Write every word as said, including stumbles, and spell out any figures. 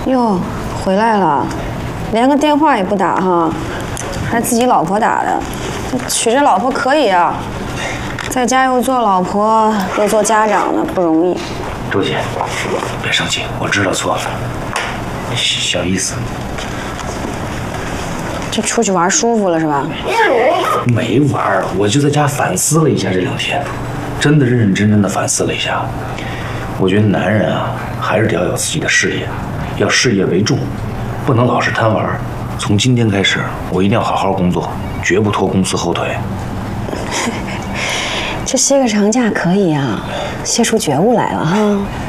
哟，回来了，连个电话也不打哈，还是自己老婆打的。娶这老婆可以啊，在家又做老婆又做家长的，不容易。 周姐，别生气，我知道错了，小意思。 这出去玩舒服了是吧？ 没玩，我就在家反思了一下这两天，真的认认真真的反思了一下。我觉得男人啊，还是得要有自己的事业，要事业为重，不能老是贪玩。从今天开始，我一定要好好工作，绝不拖公司后腿。 这歇个长假可以啊，歇出觉悟来了哈。